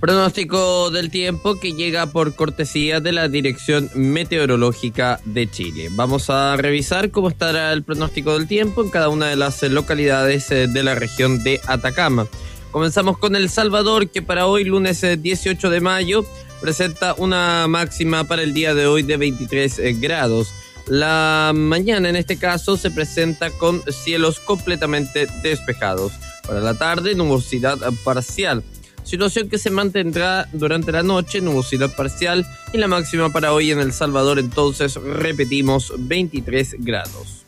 Pronóstico del tiempo que llega por cortesía de la Dirección Meteorológica de Chile. Vamos a revisar cómo estará el pronóstico del tiempo en cada una de las localidades de la región de Atacama. Comenzamos con El Salvador, que para hoy, lunes 18 de mayo, presenta una máxima para el día de hoy de 23 grados. La mañana, en este caso, se presenta con cielos completamente despejados. Para la tarde, nubosidad parcial. Situación que se mantendrá durante la noche, nubosidad parcial, y la máxima para hoy en El Salvador, entonces, repetimos, 23 grados.